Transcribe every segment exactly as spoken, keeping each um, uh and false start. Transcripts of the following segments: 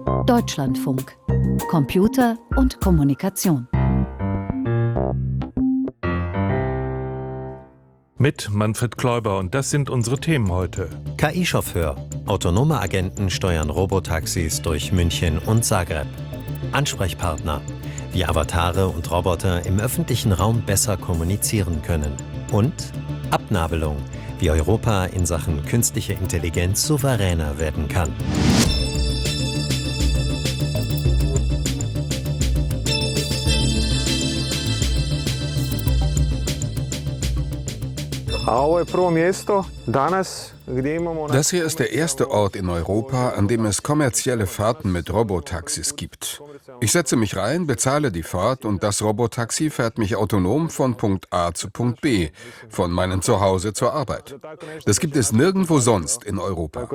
Deutschlandfunk. Computer und Kommunikation. Mit Manfred Kläuber, und das sind unsere Themen heute. K I-Chauffeur. Autonome Agenten steuern Robotaxis durch München und Zagreb. Ansprechpartner. Wie Avatare und Roboter im öffentlichen Raum besser kommunizieren können. Und Abnabelung. Wie Europa in Sachen künstliche Intelligenz souveräner werden kann. Das hier ist der erste Ort in Europa, an dem es kommerzielle Fahrten mit Robotaxis gibt. Ich setze mich rein, bezahle die Fahrt und das Robotaxi fährt mich autonom von Punkt A zu Punkt B, von meinem Zuhause zur Arbeit. Das gibt es nirgendwo sonst in Europa.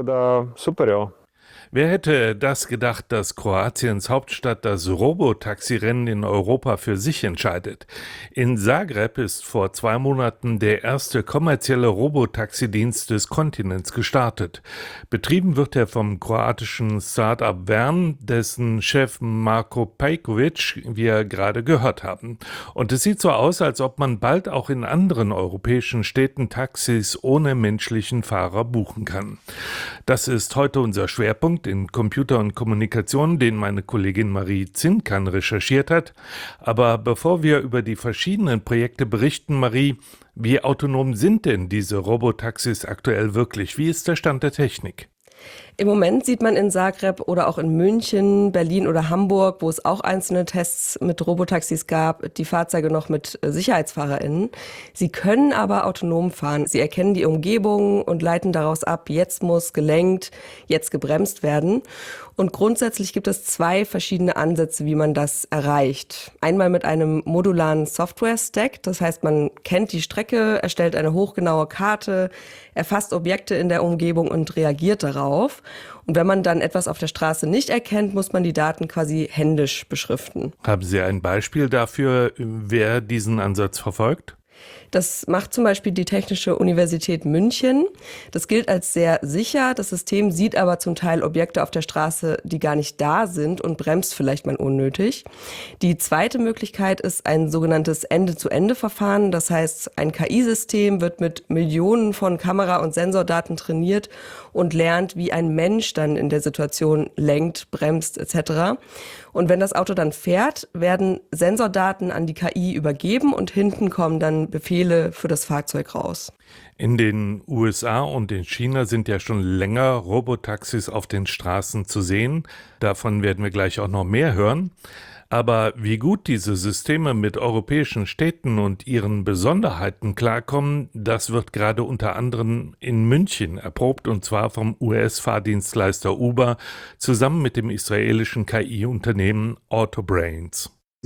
Wer hätte das gedacht, dass Kroatiens Hauptstadt das Robotaxi-Rennen in Europa für sich entscheidet? In Zagreb ist vor zwei Monaten der erste kommerzielle Robotaxi-Dienst des Kontinents gestartet. Betrieben wird er vom kroatischen Start-up Vern, dessen Chef Marko Pejković wir gerade gehört haben. Und es sieht so aus, als ob man bald auch in anderen europäischen Städten Taxis ohne menschlichen Fahrer buchen kann. Das ist heute unser Schwerpunkt in Computer und Kommunikation, den meine Kollegin Marie Zinkan recherchiert hat. Aber bevor wir über die verschiedenen Projekte berichten, Marie, wie autonom sind denn diese Robotaxis aktuell wirklich? Wie ist der Stand der Technik? Im Moment sieht man in Zagreb oder auch in München, Berlin oder Hamburg, wo es auch einzelne Tests mit Robotaxis gab, die Fahrzeuge noch mit SicherheitsfahrerInnen. Sie können aber autonom fahren. Sie erkennen die Umgebung und leiten daraus ab, jetzt muss gelenkt, jetzt gebremst werden. Und grundsätzlich gibt es zwei verschiedene Ansätze, wie man das erreicht. Einmal mit einem modularen Software-Stack, das heißt, man kennt die Strecke, erstellt eine hochgenaue Karte, erfasst Objekte in der Umgebung und reagiert darauf. Und wenn man dann etwas auf der Straße nicht erkennt, muss man die Daten quasi händisch beschriften. Haben Sie ein Beispiel dafür, wer diesen Ansatz verfolgt? Das macht zum Beispiel die Technische Universität München. Das gilt als sehr sicher. Das System sieht aber zum Teil Objekte auf der Straße, die gar nicht da sind und bremst vielleicht mal unnötig. Die zweite Möglichkeit ist ein sogenanntes Ende-zu-Ende-Verfahren. Das heißt, ein K I-System wird mit Millionen von Kamera- und Sensordaten trainiert und lernt, wie ein Mensch dann in der Situation lenkt, bremst et cetera. Und wenn das Auto dann fährt, werden Sensordaten an die K I übergeben und hinten kommen dann Befehle für das Fahrzeug raus. In den U S A und in China sind ja schon länger Robotaxis auf den Straßen zu sehen. Davon werden wir gleich auch noch mehr hören. Aber wie gut diese Systeme mit europäischen Städten und ihren Besonderheiten klarkommen, das wird gerade unter anderem in München erprobt, und zwar vom U S-Fahrdienstleister Uber zusammen mit dem israelischen K I-Unternehmen Autobrains.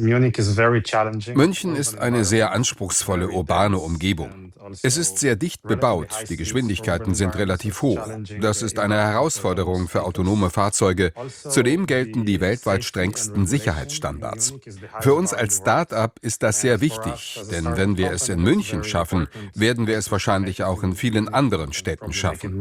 München ist eine sehr anspruchsvolle urbane Umgebung. Es ist sehr dicht bebaut, die Geschwindigkeiten sind relativ hoch. Das ist eine Herausforderung für autonome Fahrzeuge. Zudem gelten die weltweit strengsten Sicherheitsstandards. Für uns als Start-up ist das sehr wichtig, denn wenn wir es in München schaffen, werden wir es wahrscheinlich auch in vielen anderen Städten schaffen.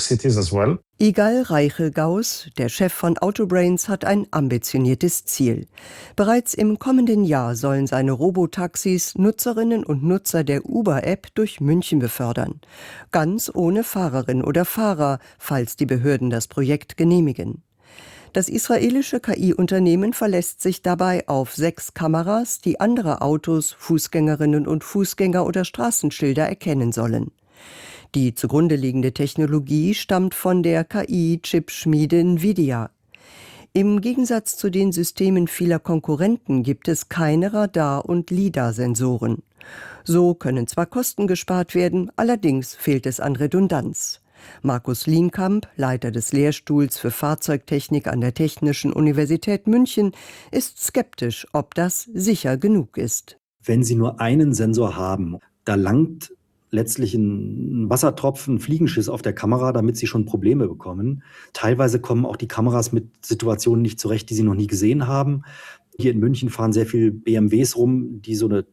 Igal Reichel-Gauss, der Chef von Autobrains, hat ein ambitioniertes Ziel. Bereits im kommenden Jahr sollen seine Robotaxis Nutzerinnen und Nutzer der Uber-App durch München befördern. Ganz ohne Fahrerin oder Fahrer, falls die Behörden das Projekt genehmigen. Das israelische K I-Unternehmen verlässt sich dabei auf sechs Kameras, die andere Autos, Fußgängerinnen und Fußgänger oder Straßenschilder erkennen sollen. Die zugrunde liegende Technologie stammt von der K I-Chipschmiede Nvidia. Im Gegensatz zu den Systemen vieler Konkurrenten gibt es keine Radar- und LiDAR-Sensoren. So können zwar Kosten gespart werden, allerdings fehlt es an Redundanz. Markus Lienkamp, Leiter des Lehrstuhls für Fahrzeugtechnik an der Technischen Universität München, ist skeptisch, ob das sicher genug ist. Wenn Sie nur einen Sensor haben, da langt letztlich ein Wassertropfen, ein Fliegenschiss auf der Kamera, damit sie schon Probleme bekommen. Teilweise kommen auch die Kameras mit Situationen nicht zurecht, die sie noch nie gesehen haben. Hier in München fahren sehr viele B M Ws rum, die so eine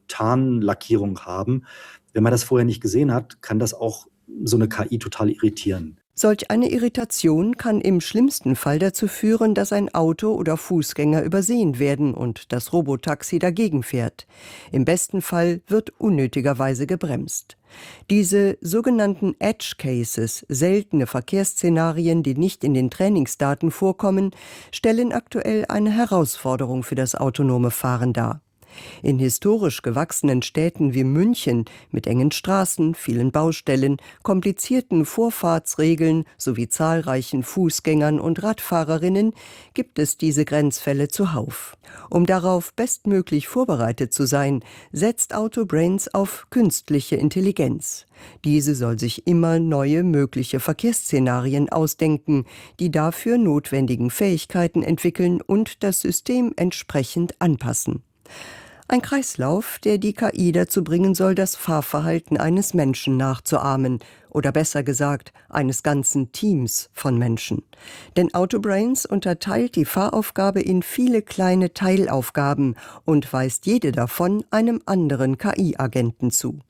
Tarnlackierung haben. Wenn man das vorher nicht gesehen hat, kann das auch so eine K I total irritieren. Solch eine Irritation kann im schlimmsten Fall dazu führen, dass ein Auto oder Fußgänger übersehen werden und das Robotaxi dagegen fährt. Im besten Fall wird unnötigerweise gebremst. Diese sogenannten Edge Cases, seltene Verkehrsszenarien, die nicht in den Trainingsdaten vorkommen, stellen aktuell eine Herausforderung für das autonome Fahren dar. In historisch gewachsenen Städten wie München mit engen Straßen, vielen Baustellen, komplizierten Vorfahrtsregeln sowie zahlreichen Fußgängern und Radfahrerinnen gibt es diese Grenzfälle zuhauf. Um darauf bestmöglich vorbereitet zu sein, setzt Autobrains auf künstliche Intelligenz. Diese soll sich immer neue mögliche Verkehrsszenarien ausdenken, die dafür notwendigen Fähigkeiten entwickeln und das System entsprechend anpassen. Ein Kreislauf, der die K I dazu bringen soll, das Fahrverhalten eines Menschen nachzuahmen oder besser gesagt, eines ganzen Teams von Menschen. Denn Autobrains unterteilt die Fahraufgabe in viele kleine Teilaufgaben und weist jede davon einem anderen K I-Agenten zu.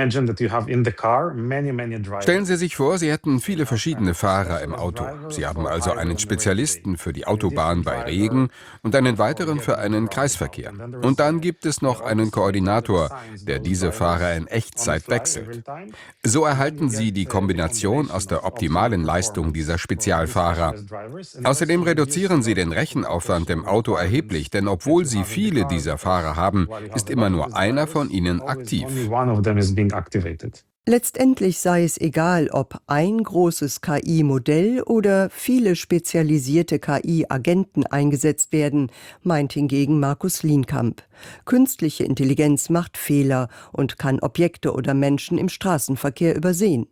Stellen Sie sich vor, Sie hätten viele verschiedene Fahrer im Auto. Sie haben also einen Spezialisten für die Autobahn bei Regen und einen weiteren für einen Kreisverkehr. Und dann gibt es noch einen Koordinator, der diese Fahrer in Echtzeit wechselt. So erhalten Sie die Kombination aus der optimalen Leistung dieser Spezialfahrer. Außerdem reduzieren Sie den Rechenaufwand im Auto erheblich, denn obwohl Sie viele dieser Fahrer haben, ist immer nur einer von ihnen aktiv. Letztendlich sei es egal, ob ein großes K I-Modell oder viele spezialisierte K I-Agenten eingesetzt werden, meint hingegen Markus Lienkamp. Künstliche Intelligenz macht Fehler und kann Objekte oder Menschen im Straßenverkehr übersehen.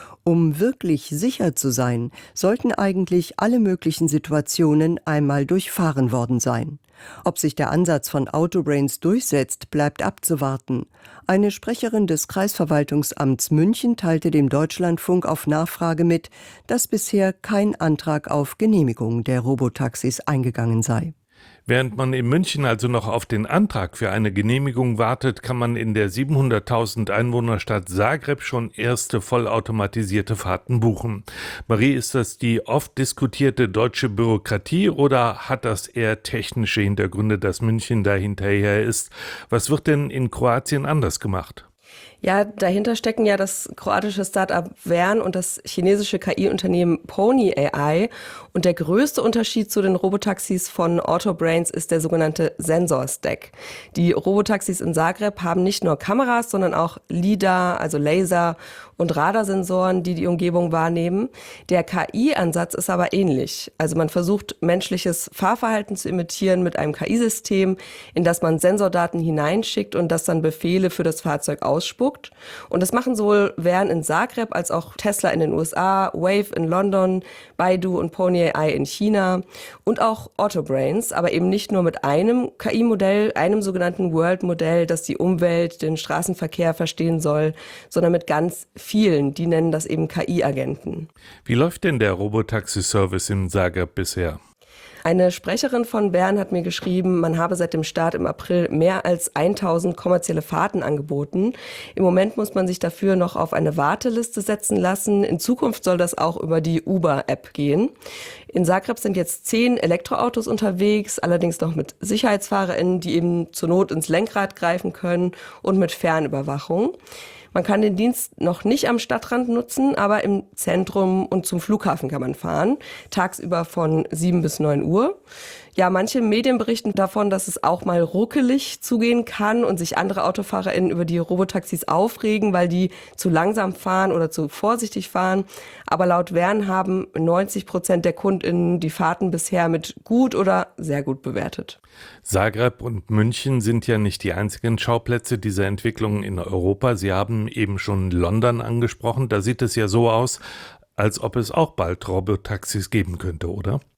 Um wirklich sicher zu sein, sollten eigentlich alle möglichen Situationen einmal durchfahren worden sein. Ob sich der Ansatz von Autobrains durchsetzt, bleibt abzuwarten. Eine Sprecherin des Kreisverwaltungsamts München teilte dem Deutschlandfunk auf Nachfrage mit, dass bisher kein Antrag auf Genehmigung der Robotaxis eingegangen sei. Während man in München also noch auf den Antrag für eine Genehmigung wartet, kann man in der siebenhunderttausend Einwohnerstadt Zagreb schon erste vollautomatisierte Fahrten buchen. Marie, ist das die oft diskutierte deutsche Bürokratie oder hat das eher technische Hintergründe, dass München da hinterher ist? Was wird denn in Kroatien anders gemacht? Ja, dahinter stecken ja das kroatische Start-up Vern und das chinesische K I-Unternehmen Pony A I. Und der größte Unterschied zu den Robotaxis von Autobrains ist der sogenannte Sensor-Stack. Die Robotaxis in Zagreb haben nicht nur Kameras, sondern auch LiDAR, also Laser und Radarsensoren, die die Umgebung wahrnehmen. Der K I-Ansatz ist aber ähnlich. Also man versucht, menschliches Fahrverhalten zu imitieren mit einem K I-System, in das man Sensordaten hineinschickt und das dann Befehle für das Fahrzeug ausspuckt. Und das machen sowohl Vern in Zagreb als auch Tesla in den U S A, Wave in London, Baidu und Pony A I in China und auch Autobrains, aber eben nicht nur mit einem K I-Modell, einem sogenannten World-Modell, das die Umwelt, den Straßenverkehr verstehen soll, sondern mit ganz vielen, die nennen das eben K I-Agenten. Wie läuft denn der Robotaxi-Service in Zagreb bisher? Eine Sprecherin von Vern hat mir geschrieben, man habe seit dem Start im April mehr als tausend kommerzielle Fahrten angeboten. Im Moment muss man sich dafür noch auf eine Warteliste setzen lassen. In Zukunft soll das auch über die Uber-App gehen. In Zagreb sind jetzt zehn Elektroautos unterwegs, allerdings noch mit SicherheitsfahrerInnen, die eben zur Not ins Lenkrad greifen können und mit Fernüberwachung. Man kann den Dienst noch nicht am Stadtrand nutzen, aber im Zentrum und zum Flughafen kann man fahren, tagsüber von sieben bis neun Uhr. Ja, manche Medien berichten davon, dass es auch mal ruckelig zugehen kann und sich andere AutofahrerInnen über die Robotaxis aufregen, weil die zu langsam fahren oder zu vorsichtig fahren. Aber laut Vern haben neunzig Prozent der KundInnen die Fahrten bisher mit gut oder sehr gut bewertet. Zagreb und München sind ja nicht die einzigen Schauplätze dieser Entwicklung in Europa. Sie haben eben schon London angesprochen. Da sieht es ja so aus, als ob es auch bald Robotaxis geben könnte, oder?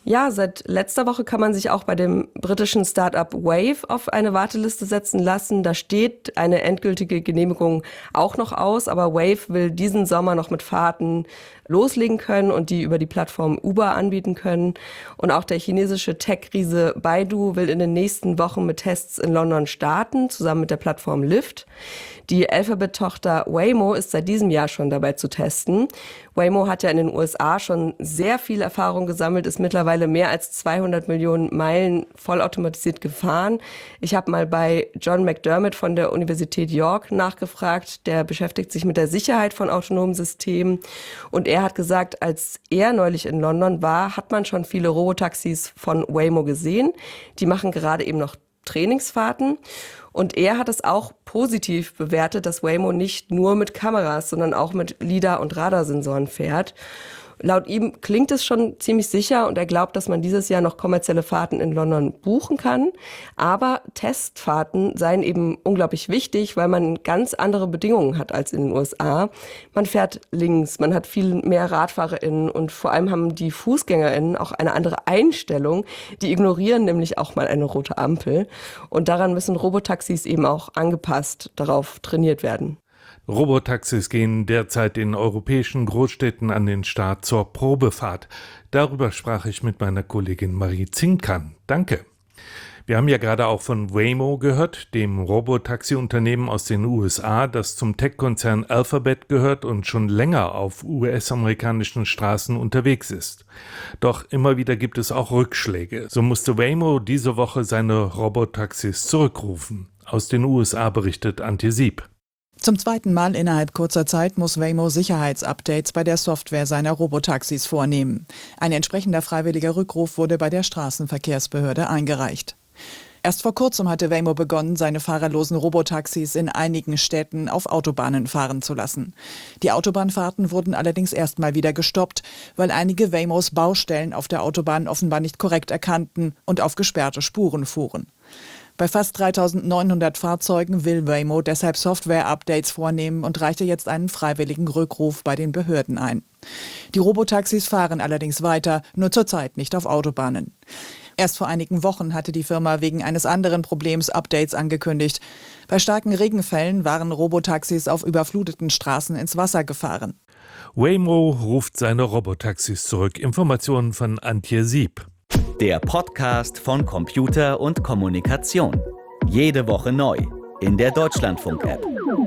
Ja, seit letzter Woche kann man sich auch bei dem britischen Start-up Wave auf eine Warteliste setzen lassen. Da steht eine endgültige Genehmigung auch noch aus, aber Wave will diesen Sommer noch mit Fahrten loslegen können und die über die Plattform Uber anbieten können. Und auch der chinesische Tech-Riese Baidu will in den nächsten Wochen mit Tests in London starten, zusammen mit der Plattform Lyft. Die Alphabet-Tochter Waymo ist seit diesem Jahr schon dabei zu testen. Waymo hat ja in den U S A schon sehr viel Erfahrung gesammelt, ist mittlerweile mehr als zweihundert Millionen Meilen vollautomatisiert gefahren. Ich habe mal bei John McDermott von der Universität York nachgefragt, der beschäftigt sich mit der Sicherheit von autonomen Systemen. Und er hat gesagt, als er neulich in London war, hat man schon viele Robotaxis von Waymo gesehen. Die machen gerade eben noch Trainingsfahrten. Und er hat es auch positiv bewertet, dass Waymo nicht nur mit Kameras, sondern auch mit LiDAR- und Radarsensoren fährt. Laut ihm klingt es schon ziemlich sicher und er glaubt, dass man dieses Jahr noch kommerzielle Fahrten in London buchen kann. Aber Testfahrten seien eben unglaublich wichtig, weil man ganz andere Bedingungen hat als in den U S A. Man fährt links, man hat viel mehr RadfahrerInnen und vor allem haben die FußgängerInnen auch eine andere Einstellung. Die ignorieren nämlich auch mal eine rote Ampel. Und daran müssen Robotaxis eben auch angepasst darauf trainiert werden. Robotaxis gehen derzeit in europäischen Großstädten an den Start zur Probefahrt. Darüber sprach ich mit meiner Kollegin Marie Zinkern. Danke. Wir haben ja gerade auch von Waymo gehört, dem Robotaxi-Unternehmen aus den U S A, das zum Tech-Konzern Alphabet gehört und schon länger auf U S-amerikanischen Straßen unterwegs ist. Doch immer wieder gibt es auch Rückschläge. So musste Waymo diese Woche seine Robotaxis zurückrufen. Aus den U S A berichtet Antje Sieb. Zum zweiten Mal innerhalb kurzer Zeit muss Waymo Sicherheitsupdates bei der Software seiner Robotaxis vornehmen. Ein entsprechender freiwilliger Rückruf wurde bei der Straßenverkehrsbehörde eingereicht. Erst vor kurzem hatte Waymo begonnen, seine fahrerlosen Robotaxis in einigen Städten auf Autobahnen fahren zu lassen. Die Autobahnfahrten wurden allerdings erstmal wieder gestoppt, weil einige Waymos Baustellen auf der Autobahn offenbar nicht korrekt erkannten und auf gesperrte Spuren fuhren. Bei fast dreitausendneunhundert Fahrzeugen will Waymo deshalb Software-Updates vornehmen und reichte jetzt einen freiwilligen Rückruf bei den Behörden ein. Die Robotaxis fahren allerdings weiter, nur zurzeit nicht auf Autobahnen. Erst vor einigen Wochen hatte die Firma wegen eines anderen Problems Updates angekündigt. Bei starken Regenfällen waren Robotaxis auf überfluteten Straßen ins Wasser gefahren. Waymo ruft seine Robotaxis zurück. Informationen von Antje Sieb. Der Podcast von Computer und Kommunikation. Jede Woche neu in der Deutschlandfunk-App.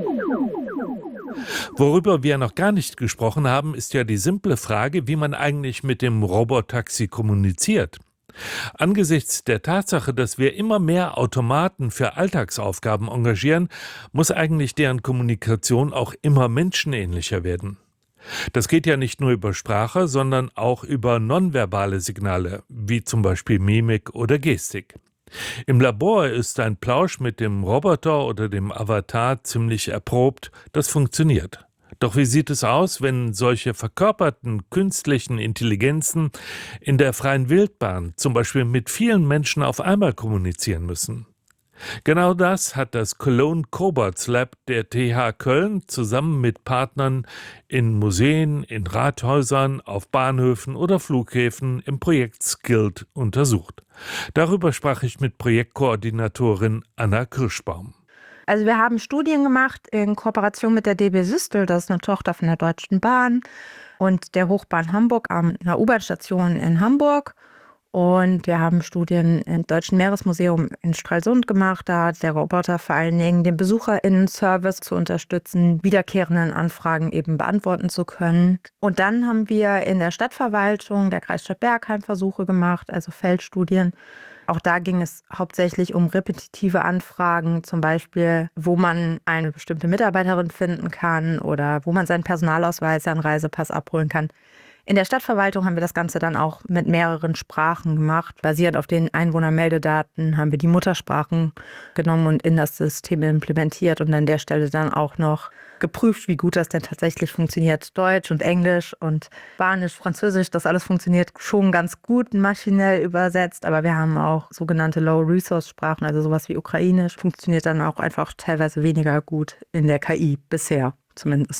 Worüber wir noch gar nicht gesprochen haben, ist ja die simple Frage, wie man eigentlich mit dem Robotaxi kommuniziert. Angesichts der Tatsache, dass wir immer mehr Automaten für Alltagsaufgaben engagieren, muss eigentlich deren Kommunikation auch immer menschenähnlicher werden. Das geht ja nicht nur über Sprache, sondern auch über nonverbale Signale, wie zum Beispiel Mimik oder Gestik. Im Labor ist ein Plausch mit dem Roboter oder dem Avatar ziemlich erprobt, das funktioniert. Doch wie sieht es aus, wenn solche verkörperten künstlichen Intelligenzen in der freien Wildbahn zum Beispiel mit vielen Menschen auf einmal kommunizieren müssen? Genau das hat das Cologne Cobots Lab der T H Köln zusammen mit Partnern in Museen, in Rathäusern, auf Bahnhöfen oder Flughäfen im Projekt Skilled untersucht. Darüber sprach ich mit Projektkoordinatorin Anna Kirschbaum. Also wir haben Studien gemacht in Kooperation mit der D B Systel, das ist eine Tochter von der Deutschen Bahn und der Hochbahn Hamburg an einer U-Bahn-Station in Hamburg. Und wir haben Studien im Deutschen Meeresmuseum in Stralsund gemacht. Da hat der Roboter vor allen Dingen den BesucherInnen-Service zu unterstützen, wiederkehrenden Anfragen eben beantworten zu können. Und dann haben wir in der Stadtverwaltung der Kreisstadt Bergheim Versuche gemacht, also Feldstudien. Auch da ging es hauptsächlich um repetitive Anfragen, zum Beispiel, wo man eine bestimmte Mitarbeiterin finden kann oder wo man seinen Personalausweis, seinen Reisepass abholen kann. In der Stadtverwaltung haben wir das Ganze dann auch mit mehreren Sprachen gemacht. Basierend auf den Einwohnermeldedaten haben wir die Muttersprachen genommen und in das System implementiert und an der Stelle dann auch noch geprüft, wie gut das denn tatsächlich funktioniert. Deutsch und Englisch und Spanisch, Französisch, das alles funktioniert schon ganz gut maschinell übersetzt, aber wir haben auch sogenannte Low-Resource-Sprachen, also sowas wie Ukrainisch, funktioniert dann auch einfach teilweise weniger gut in der K I, bisher zumindest.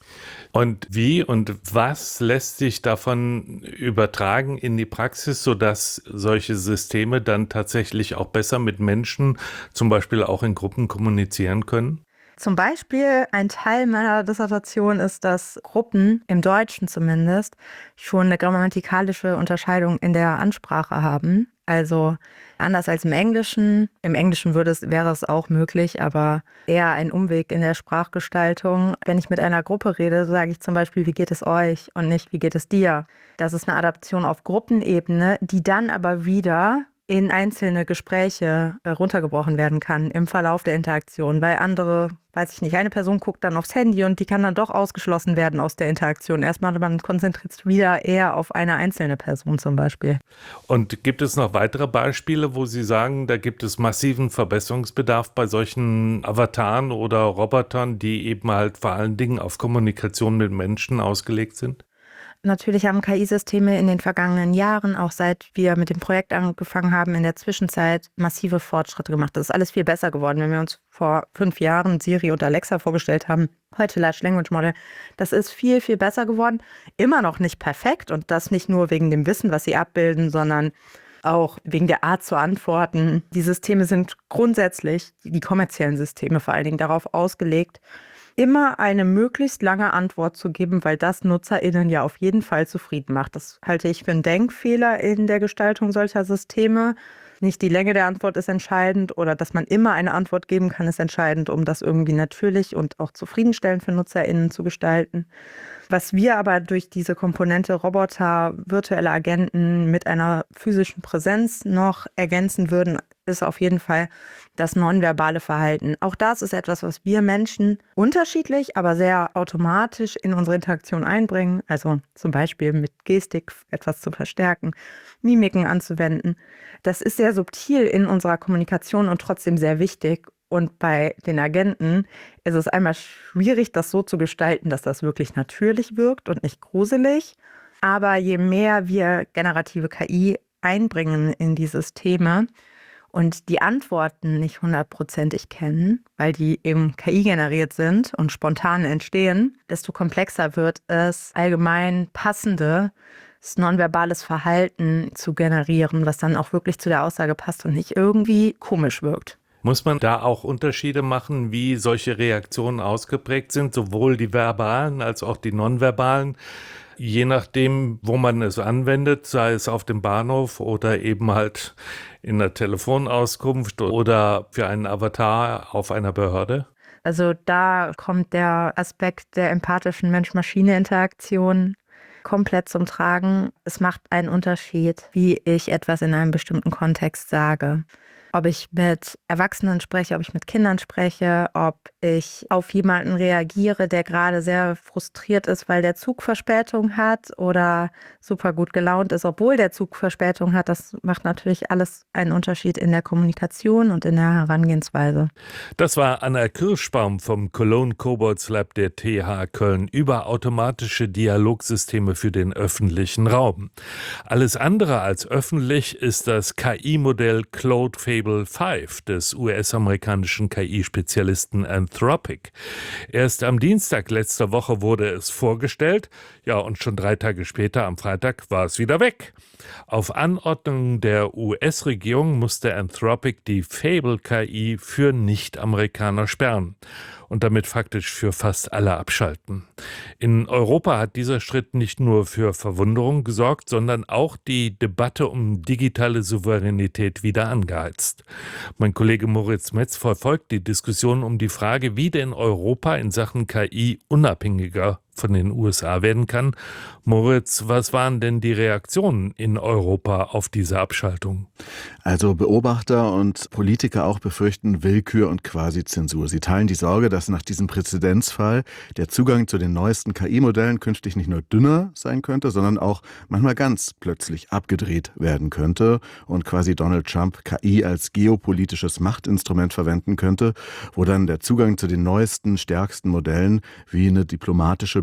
Und wie und was lässt sich davon übertragen in die Praxis, sodass solche Systeme dann tatsächlich auch besser mit Menschen, zum Beispiel auch in Gruppen, kommunizieren können? Zum Beispiel ein Teil meiner Dissertation ist, dass Gruppen, im Deutschen zumindest, schon eine grammatikalische Unterscheidung in der Ansprache haben. Also anders als im Englischen. Im Englischen würde es, wäre es auch möglich, aber eher ein Umweg in der Sprachgestaltung. Wenn ich mit einer Gruppe rede, sage ich zum Beispiel, wie geht es euch und nicht, wie geht es dir? Das ist eine Adaption auf Gruppenebene, die dann aber wieder in einzelne Gespräche äh, runtergebrochen werden kann im Verlauf der Interaktion, weil andere, weiß ich nicht, eine Person guckt dann aufs Handy und die kann dann doch ausgeschlossen werden aus der Interaktion. Erstmal, man konzentriert sich wieder eher auf eine einzelne Person zum Beispiel. Und gibt es noch weitere Beispiele, wo Sie sagen, da gibt es massiven Verbesserungsbedarf bei solchen Avataren oder Robotern, die eben halt vor allen Dingen auf Kommunikation mit Menschen ausgelegt sind? Natürlich haben K I-Systeme in den vergangenen Jahren, auch seit wir mit dem Projekt angefangen haben, in der Zwischenzeit massive Fortschritte gemacht. Das ist alles viel besser geworden. Wenn wir uns vor fünf Jahren Siri und Alexa vorgestellt haben, heute Large Language Model, das ist viel, viel besser geworden. Immer noch nicht perfekt und das nicht nur wegen dem Wissen, was sie abbilden, sondern auch wegen der Art zu antworten. Die Systeme sind grundsätzlich, die kommerziellen Systeme vor allen Dingen, darauf ausgelegt, immer eine möglichst lange Antwort zu geben, weil das NutzerInnen ja auf jeden Fall zufrieden macht. Das halte ich für einen Denkfehler in der Gestaltung solcher Systeme. Nicht die Länge der Antwort ist entscheidend oder dass man immer eine Antwort geben kann, ist entscheidend, um das irgendwie natürlich und auch zufriedenstellend für NutzerInnen zu gestalten. Was wir aber durch diese Komponente Roboter, virtuelle Agenten mit einer physischen Präsenz noch ergänzen würden, ist auf jeden Fall das nonverbale Verhalten. Auch das ist etwas, was wir Menschen unterschiedlich, aber sehr automatisch in unsere Interaktion einbringen. Also zum Beispiel mit Gestik etwas zu verstärken, Mimiken anzuwenden. Das ist sehr subtil in unserer Kommunikation und trotzdem sehr wichtig. Und bei den Agenten ist es einmal schwierig, das so zu gestalten, dass das wirklich natürlich wirkt und nicht gruselig. Aber je mehr wir generative K I einbringen in die Systeme und die Antworten nicht hundertprozentig kennen, weil die eben K I generiert sind und spontan entstehen, desto komplexer wird es, allgemein passende nonverbales Verhalten zu generieren, was dann auch wirklich zu der Aussage passt und nicht irgendwie komisch wirkt. Muss man da auch Unterschiede machen, wie solche Reaktionen ausgeprägt sind, sowohl die verbalen als auch die nonverbalen, je nachdem, wo man es anwendet, sei es auf dem Bahnhof oder eben halt in der Telefonauskunft oder für einen Avatar auf einer Behörde? Also da kommt der Aspekt der empathischen Mensch-Maschine-Interaktion komplett zum Tragen. Es macht einen Unterschied, wie ich etwas in einem bestimmten Kontext sage. Ob ich mit Erwachsenen spreche, ob ich mit Kindern spreche, ob ich auf jemanden reagiere, der gerade sehr frustriert ist, weil der Zug Verspätung hat oder super gut gelaunt ist, obwohl der Zug Verspätung hat. Das macht natürlich alles einen Unterschied in der Kommunikation und in der Herangehensweise. Das war Anna Kirschbaum vom Cologne Cobots Lab der T H Köln über automatische Dialogsysteme für den öffentlichen Raum. Alles andere als öffentlich ist das K I-Modell Claude Fable fünf des U S-amerikanischen K I-Spezialisten Anthropic. Erst am Dienstag letzter Woche wurde es vorgestellt, ja, und schon drei Tage später, am Freitag, war es wieder weg. Auf Anordnung der U S-Regierung musste Anthropic die Fable-K I für Nicht-Amerikaner sperren und damit faktisch für fast alle abschalten. In Europa hat dieser Schritt nicht nur für Verwunderung gesorgt, sondern auch die Debatte um digitale Souveränität wieder angeheizt. Mein Kollege Moritz Metz verfolgt die Diskussion um die Frage, wie denn Europa in Sachen K I unabhängiger von den U S A werden kann. Moritz, was waren denn die Reaktionen in Europa auf diese Abschaltung? Also Beobachter und Politiker auch befürchten Willkür und Quasi-Zensur. Sie teilen die Sorge, dass nach diesem Präzedenzfall der Zugang zu den neuesten K I-Modellen künftig nicht nur dünner sein könnte, sondern auch manchmal ganz plötzlich abgedreht werden könnte und quasi Donald Trump K I als geopolitisches Machtinstrument verwenden könnte, wo dann der Zugang zu den neuesten, stärksten Modellen wie eine diplomatische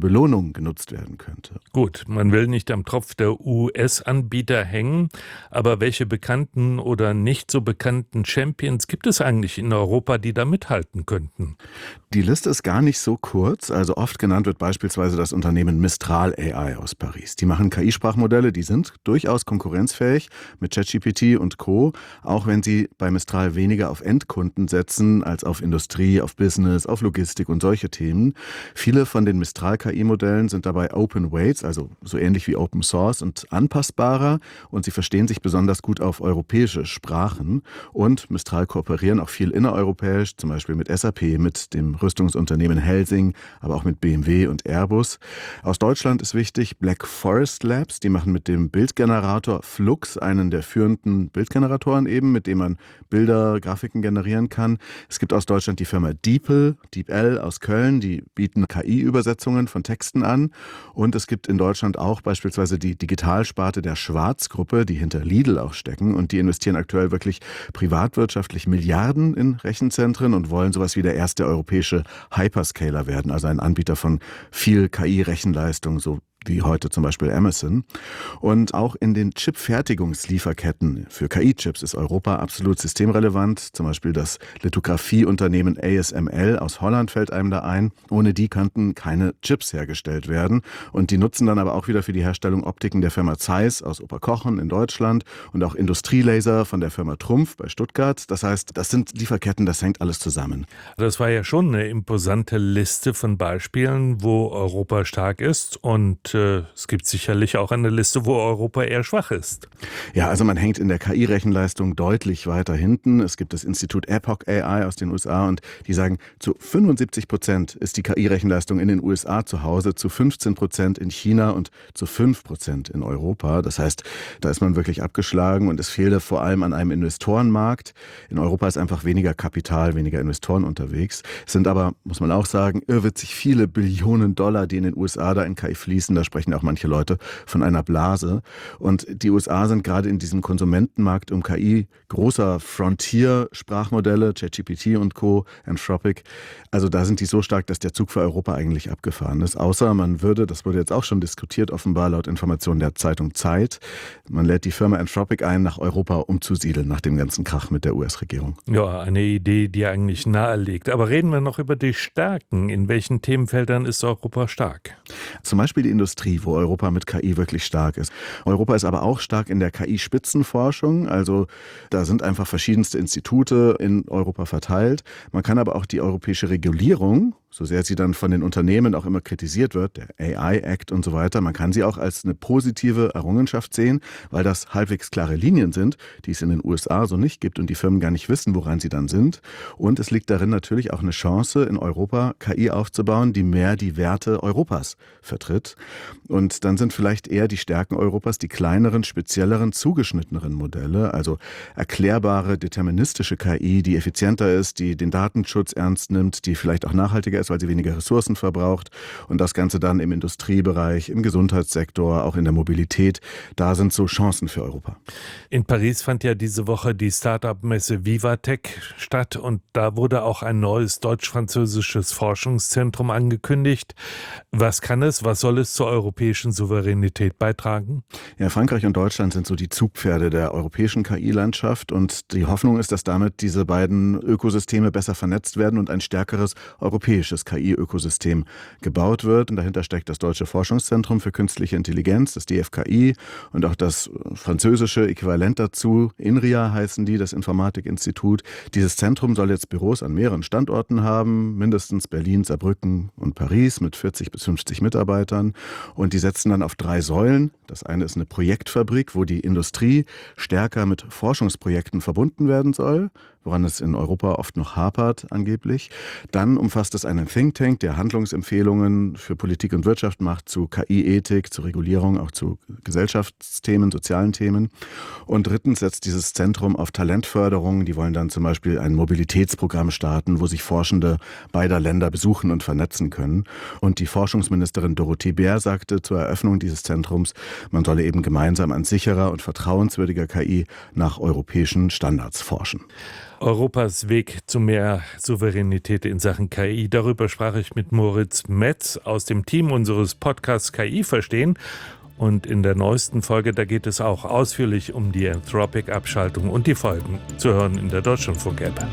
Belohnung genutzt werden könnte. Gut, man will nicht am Tropf der U S-Anbieter hängen, aber welche bekannten oder nicht so bekannten Champions gibt es eigentlich in Europa, die da mithalten könnten? Die Liste ist gar nicht so kurz. Also oft genannt wird beispielsweise das Unternehmen Mistral A I aus Paris. Die machen K I-Sprachmodelle, die sind durchaus konkurrenzfähig mit ChatGPT und Co., auch wenn sie bei Mistral weniger auf Endkunden setzen als auf Industrie, auf Business, auf Logistik und solche Themen. Viele von den Mistral-K I-Modellen sind dabei Open Weights, also so ähnlich wie Open Source und anpassbarer, und sie verstehen sich besonders gut auf europäische Sprachen. Und Mistral kooperieren auch viel innereuropäisch, zum Beispiel mit S A P, mit dem Rüstungsunternehmen Helsing, aber auch mit B M W und Airbus. Aus Deutschland ist wichtig Black Forest Labs, die machen mit dem Bildgenerator Flux einen der führenden Bildgeneratoren eben, mit dem man Bilder, Grafiken generieren kann. Es gibt aus Deutschland die Firma DeepL, DeepL aus Köln, die bieten K I-Übersetzungen von Texten an. Und es gibt in Deutschland auch beispielsweise die Digitalsparte der Schwarz-Gruppe, die hinter Lidl auch stecken, und die investieren aktuell wirklich privatwirtschaftlich Milliarden in Rechenzentren und wollen sowas wie der erste europäische Hyperscaler werden, also ein Anbieter von viel K I-Rechenleistung, so wie heute zum Beispiel Amazon. Und auch in den Chip-Fertigungslieferketten für K I-Chips ist Europa absolut systemrelevant. Zum Beispiel das Lithografieunternehmen A S M L aus Holland fällt einem da ein. Ohne die könnten keine Chips hergestellt werden. Und die nutzen dann aber auch wieder für die Herstellung Optiken der Firma Zeiss aus Oberkochen in Deutschland und auch Industrielaser von der Firma Trumpf bei Stuttgart. Das heißt, das sind Lieferketten, das hängt alles zusammen. Das war ja schon eine imposante Liste von Beispielen, wo Europa stark ist, und es gibt sicherlich auch eine Liste, wo Europa eher schwach ist. Ja, also man hängt in der K I-Rechenleistung deutlich weiter hinten. Es gibt das Institut Epoch A I aus den U S A, und die sagen, zu fünfundsiebzig Prozent ist die K I-Rechenleistung in den U S A zu Hause, zu fünfzehn Prozent in China und zu fünf Prozent in Europa. Das heißt, da ist man wirklich abgeschlagen, und es fehle vor allem an einem Investorenmarkt. In Europa ist einfach weniger Kapital, weniger Investoren unterwegs. Es sind aber, muss man auch sagen, irrwitzig viele Billionen Dollar, die in den U S A da in K I fließen. Da sprechen auch manche Leute von einer Blase. Und die U S A sind gerade in diesem Konsumentenmarkt um K I großer Frontier-Sprachmodelle, ChatGPT und Co., Anthropic. Also da sind die so stark, dass der Zug für Europa eigentlich abgefahren ist. Außer man würde, das wurde jetzt auch schon diskutiert, offenbar laut Informationen der Zeitung Zeit, man lädt die Firma Anthropic ein, nach Europa umzusiedeln, nach dem ganzen Krach mit der U S-Regierung. Ja, eine Idee, die eigentlich nahe liegt. Aber reden wir noch über die Stärken. In welchen Themenfeldern ist Europa stark? Zum Beispiel die Industrie, wo Europa mit K I wirklich stark ist. Europa ist aber auch stark in der K I-Spitzenforschung. Also da sind einfach verschiedenste Institute in Europa verteilt. Man kann aber auch die europäische Regulierung, so sehr sie dann von den Unternehmen auch immer kritisiert wird, der A I-Act und so weiter, man kann sie auch als eine positive Errungenschaft sehen, weil das halbwegs klare Linien sind, die es in den U S A so nicht gibt und die Firmen gar nicht wissen, woran sie dann sind. Und es liegt darin natürlich auch eine Chance, in Europa K I aufzubauen, die mehr die Werte Europas vertritt. Und dann sind vielleicht eher die Stärken Europas die kleineren, spezielleren, zugeschnitteneren Modelle, also erklärbare, deterministische K I, die effizienter ist, die den Datenschutz ernst nimmt, die vielleicht auch nachhaltiger ist, weil sie weniger Ressourcen verbraucht, und das Ganze dann im Industriebereich, im Gesundheitssektor, auch in der Mobilität. Da sind so Chancen für Europa. In Paris fand ja diese Woche die Start-up-Messe Vivatech statt, und da wurde auch ein neues deutsch-französisches Forschungszentrum angekündigt. Was kann es, was soll es zur europäischen Souveränität beitragen? Ja, Frankreich und Deutschland sind so die Zugpferde der europäischen K I-Landschaft, und die Hoffnung ist, dass damit diese beiden Ökosysteme besser vernetzt werden und ein stärkeres europäisches K I-Ökosystem gebaut wird. Und dahinter steckt das Deutsche Forschungszentrum für Künstliche Intelligenz, das D F K I, und auch das französische Äquivalent dazu, INRIA heißen die, das Informatikinstitut. Dieses Zentrum soll jetzt Büros an mehreren Standorten haben, mindestens Berlin, Saarbrücken und Paris mit vierzig bis fünfzig Mitarbeitern. Und die setzen dann auf drei Säulen. Das eine ist eine Projektfabrik, wo die Industrie stärker mit Forschungsprojekten verbunden werden soll, woran es in Europa oft noch hapert angeblich. Dann umfasst es einen Think Tank, der Handlungsempfehlungen für Politik und Wirtschaft macht zu K I-Ethik, zu Regulierung, auch zu Gesellschaftsthemen, sozialen Themen. Und drittens setzt dieses Zentrum auf Talentförderung. Die wollen dann zum Beispiel ein Mobilitätsprogramm starten, wo sich Forschende beider Länder besuchen und vernetzen können. Und die Forschungsministerin Dorothee Bär sagte zur Eröffnung dieses Zentrums, man solle eben gemeinsam an sicherer und vertrauenswürdiger K I nach europäischen Standards forschen. Europas Weg zu mehr Souveränität in Sachen K I. Darüber sprach ich mit Moritz Metz aus dem Team unseres Podcasts K I verstehen. Und in der neuesten Folge, da geht es auch ausführlich um die Anthropic-Abschaltung und die Folgen, zu hören in der Deutschlandfunk-App.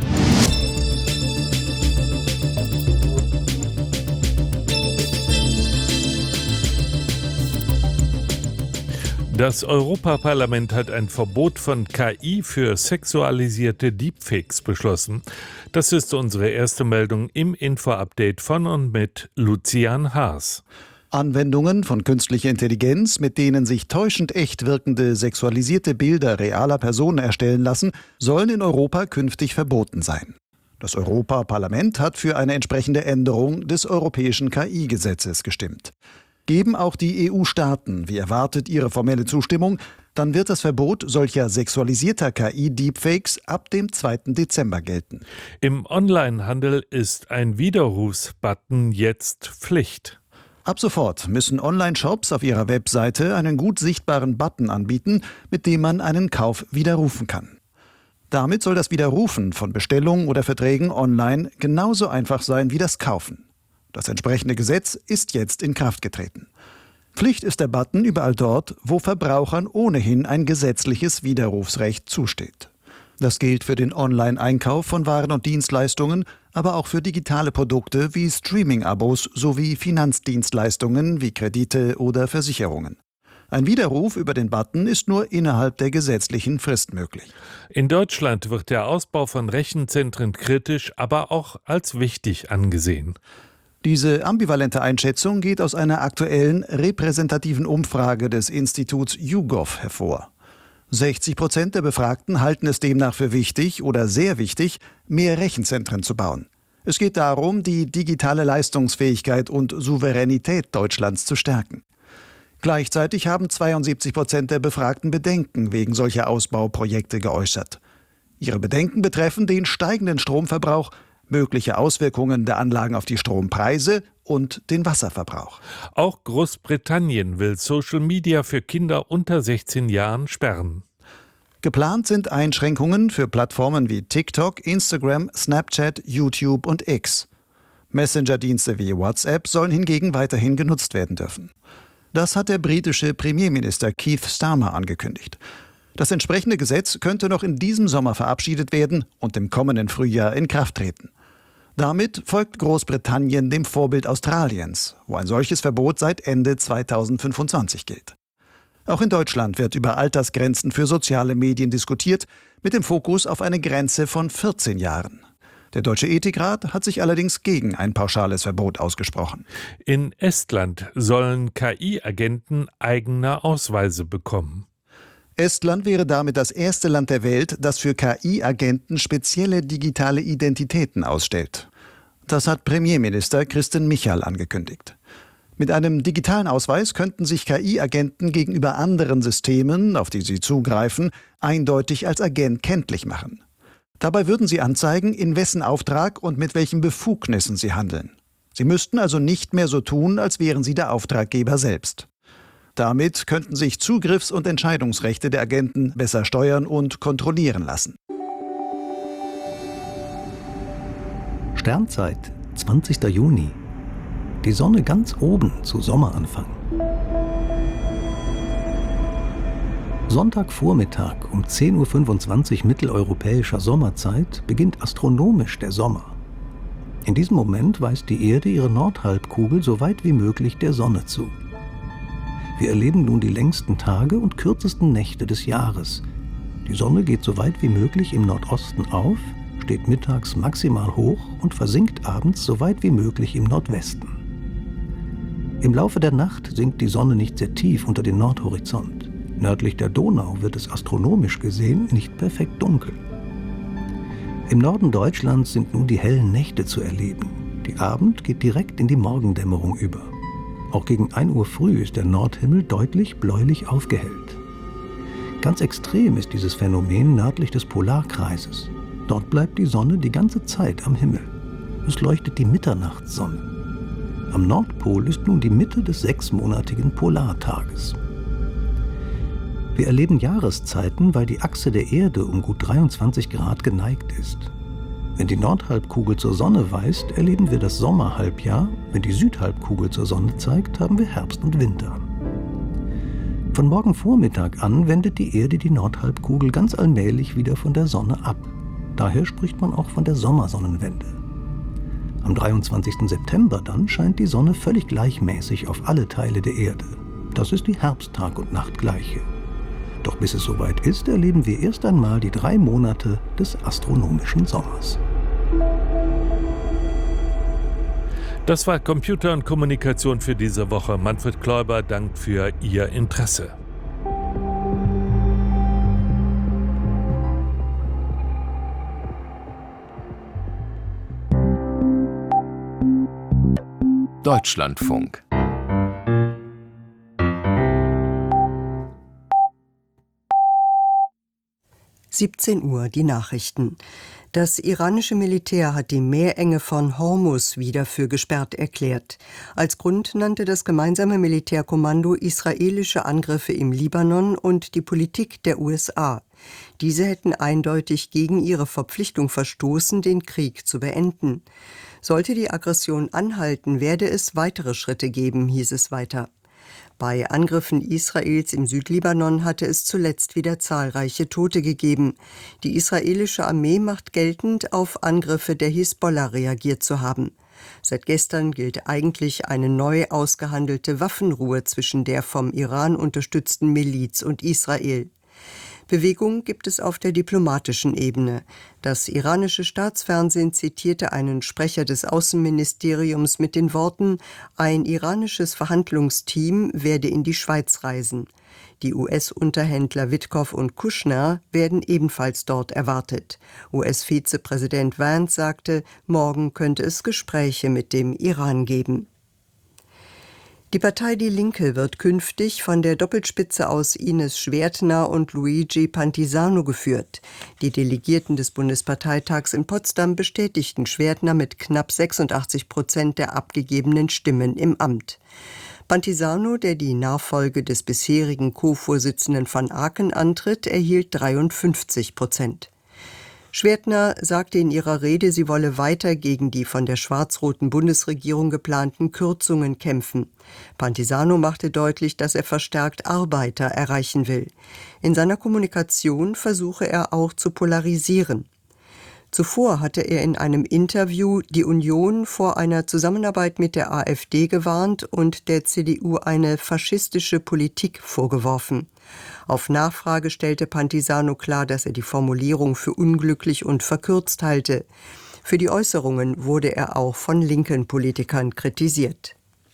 Das Europaparlament hat ein Verbot von K I für sexualisierte Deepfakes beschlossen. Das ist unsere erste Meldung im Info-Update von und mit Lucian Haas. Anwendungen von künstlicher Intelligenz, mit denen sich täuschend echt wirkende sexualisierte Bilder realer Personen erstellen lassen, sollen in Europa künftig verboten sein. Das Europaparlament hat für eine entsprechende Änderung des europäischen K I-Gesetzes gestimmt. Geben auch die E U-Staaten, wie erwartet, ihre formelle Zustimmung, dann wird das Verbot solcher sexualisierter K I-Deepfakes ab dem zweiten Dezember gelten. Im Onlinehandel ist ein Widerrufsbutton jetzt Pflicht. Ab sofort müssen Online-Shops auf ihrer Webseite einen gut sichtbaren Button anbieten, mit dem man einen Kauf widerrufen kann. Damit soll das Widerrufen von Bestellungen oder Verträgen online genauso einfach sein wie das Kaufen. Das entsprechende Gesetz ist jetzt in Kraft getreten. Pflicht ist der Button überall dort, wo Verbrauchern ohnehin ein gesetzliches Widerrufsrecht zusteht. Das gilt für den Online-Einkauf von Waren und Dienstleistungen, aber auch für digitale Produkte wie Streaming-Abos sowie Finanzdienstleistungen wie Kredite oder Versicherungen. Ein Widerruf über den Button ist nur innerhalb der gesetzlichen Frist möglich. In Deutschland wird der Ausbau von Rechenzentren kritisch, aber auch als wichtig angesehen. Diese ambivalente Einschätzung geht aus einer aktuellen repräsentativen Umfrage des Instituts YouGov hervor. sechzig Prozent der Befragten halten es demnach für wichtig oder sehr wichtig, mehr Rechenzentren zu bauen. Es geht darum, die digitale Leistungsfähigkeit und Souveränität Deutschlands zu stärken. Gleichzeitig haben zweiundsiebzig Prozent der Befragten Bedenken wegen solcher Ausbauprojekte geäußert. Ihre Bedenken betreffen den steigenden Stromverbrauch, mögliche Auswirkungen der Anlagen auf die Strompreise und den Wasserverbrauch. Auch Großbritannien will Social Media für Kinder unter sechzehn Jahren sperren. Geplant sind Einschränkungen für Plattformen wie TikTok, Instagram, Snapchat, YouTube und X. Messenger-Dienste wie WhatsApp sollen hingegen weiterhin genutzt werden dürfen. Das hat der britische Premierminister Keir Starmer angekündigt. Das entsprechende Gesetz könnte noch in diesem Sommer verabschiedet werden und im kommenden Frühjahr in Kraft treten. Damit folgt Großbritannien dem Vorbild Australiens, wo ein solches Verbot seit Ende zweitausendfünfundzwanzig gilt. Auch in Deutschland wird über Altersgrenzen für soziale Medien diskutiert, mit dem Fokus auf eine Grenze von vierzehn Jahren. Der Deutsche Ethikrat hat sich allerdings gegen ein pauschales Verbot ausgesprochen. In Estland sollen K I-Agenten eigene Ausweise bekommen. Estland wäre damit das erste Land der Welt, das für K I-Agenten spezielle digitale Identitäten ausstellt. Das hat Premierminister Kristen Michal angekündigt. Mit einem digitalen Ausweis könnten sich K I-Agenten gegenüber anderen Systemen, auf die sie zugreifen, eindeutig als Agent kenntlich machen. Dabei würden sie anzeigen, in wessen Auftrag und mit welchen Befugnissen sie handeln. Sie müssten also nicht mehr so tun, als wären sie der Auftraggeber selbst. Damit könnten sich Zugriffs- und Entscheidungsrechte der Agenten besser steuern und kontrollieren lassen. Sternzeit, zwanzigster Juni. Die Sonne ganz oben zu Sommeranfang. Sonntagvormittag um zehn Uhr fünfundzwanzig mitteleuropäischer Sommerzeit beginnt astronomisch der Sommer. In diesem Moment weist die Erde ihre Nordhalbkugel so weit wie möglich der Sonne zu. Wir erleben nun die längsten Tage und kürzesten Nächte des Jahres. Die Sonne geht so weit wie möglich im Nordosten auf, steht mittags maximal hoch und versinkt abends so weit wie möglich im Nordwesten. Im Laufe der Nacht sinkt die Sonne nicht sehr tief unter den Nordhorizont. Nördlich der Donau wird es astronomisch gesehen nicht perfekt dunkel. Im Norden Deutschlands sind nun die hellen Nächte zu erleben. Die Abend geht direkt in die Morgendämmerung über. Auch gegen ein Uhr früh ist der Nordhimmel deutlich bläulich aufgehellt. Ganz extrem ist dieses Phänomen nördlich des Polarkreises. Dort bleibt die Sonne die ganze Zeit am Himmel. Es leuchtet die Mitternachtssonne. Am Nordpol ist nun die Mitte des sechsmonatigen Polartages. Wir erleben Jahreszeiten, weil die Achse der Erde um gut dreiundzwanzig Grad geneigt ist. Wenn die Nordhalbkugel zur Sonne weist, erleben wir das Sommerhalbjahr. Wenn die Südhalbkugel zur Sonne zeigt, haben wir Herbst und Winter. Von morgen Vormittag an wendet die Erde die Nordhalbkugel ganz allmählich wieder von der Sonne ab. Daher spricht man auch von der Sommersonnenwende. Am dreiundzwanzigsten September dann scheint die Sonne völlig gleichmäßig auf alle Teile der Erde. Das ist die Herbsttag- und Nachtgleiche. Doch bis es soweit ist, erleben wir erst einmal die drei Monate des astronomischen Sommers. Das war Computer und Kommunikation für diese Woche. Manfred Kläuber dankt für Ihr Interesse. Deutschlandfunk. siebzehn Uhr, die Nachrichten. Das iranische Militär hat die Meerenge von Hormuz wieder für gesperrt erklärt. Als Grund nannte das gemeinsame Militärkommando israelische Angriffe im Libanon und die Politik der U S A. Diese hätten eindeutig gegen ihre Verpflichtung verstoßen, den Krieg zu beenden. Sollte die Aggression anhalten, werde es weitere Schritte geben, hieß es weiter. Bei Angriffen Israels im Südlibanon hatte es zuletzt wieder zahlreiche Tote gegeben. Die israelische Armee macht geltend, auf Angriffe der Hisbollah reagiert zu haben. Seit gestern gilt eigentlich eine neu ausgehandelte Waffenruhe zwischen der vom Iran unterstützten Miliz und Israel. Bewegung gibt es auf der diplomatischen Ebene. Das iranische Staatsfernsehen zitierte einen Sprecher des Außenministeriums mit den Worten: Ein iranisches Verhandlungsteam werde in die Schweiz reisen. Die U S-Unterhändler Witkoff und Kushner werden ebenfalls dort erwartet. U S-Vizepräsident Vance sagte, morgen könnte es Gespräche mit dem Iran geben. Die Partei Die Linke wird künftig von der Doppelspitze aus Ines Schwertner und Luigi Pantisano geführt. Die Delegierten des Bundesparteitags in Potsdam bestätigten Schwertner mit knapp sechsundachtzig Prozent der abgegebenen Stimmen im Amt. Pantisano, der die Nachfolge des bisherigen Co-Vorsitzenden van Aken antritt, erhielt dreiundfünfzig Prozent. Schwertner sagte in ihrer Rede, sie wolle weiter gegen die von der schwarz-roten Bundesregierung geplanten Kürzungen kämpfen. Pantisano machte deutlich, dass er verstärkt Arbeiter erreichen will. In seiner Kommunikation versuche er auch zu polarisieren. Zuvor hatte er in einem Interview die Union vor einer Zusammenarbeit mit der AfD gewarnt und der C D U eine faschistische Politik vorgeworfen. Auf Nachfrage stellte Pantisano klar, dass er die Formulierung für unglücklich und verkürzt halte. Für die Äußerungen wurde er auch von linken Politikern kritisiert.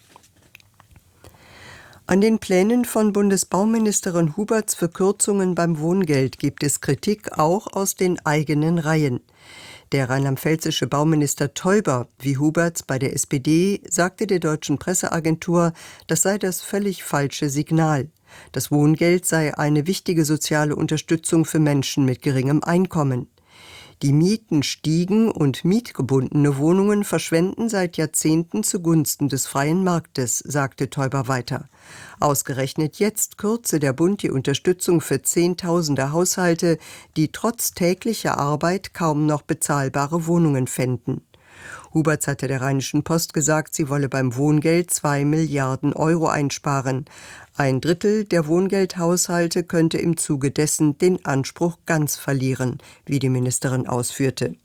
An den Plänen von Bundesbauministerin Huberts für Kürzungen beim Wohngeld gibt es Kritik auch aus den eigenen Reihen. Der rheinland-pfälzische Bauminister Teuber, wie Huberts bei der S P D, sagte der deutschen Presseagentur, das sei das völlig falsche Signal. Das Wohngeld sei eine wichtige soziale Unterstützung für Menschen mit geringem Einkommen. Die Mieten stiegen und mietgebundene Wohnungen verschwenden seit Jahrzehnten zugunsten des freien Marktes, sagte Teuber weiter. Ausgerechnet jetzt kürze der Bund die Unterstützung für Zehntausende Haushalte, die trotz täglicher Arbeit kaum noch bezahlbare Wohnungen fänden. Huberts hatte der Rheinischen Post gesagt, sie wolle beim Wohngeld zwei Milliarden Euro einsparen. Ein Drittel der Wohngeldhaushalte könnte im Zuge dessen den Anspruch ganz verlieren, wie die Ministerin ausführte.